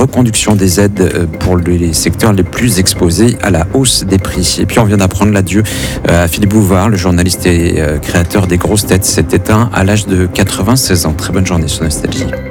reconduction des aides pour les secteurs les plus exposés à la hausse des prix. Et puis on vient d'apprendre l'adieu à Philippe Bouvard, le journaliste et créateur des Grosses Têtes, s'est éteint à l'âge de 96 ans. Très bonne journée sur Nostalgie.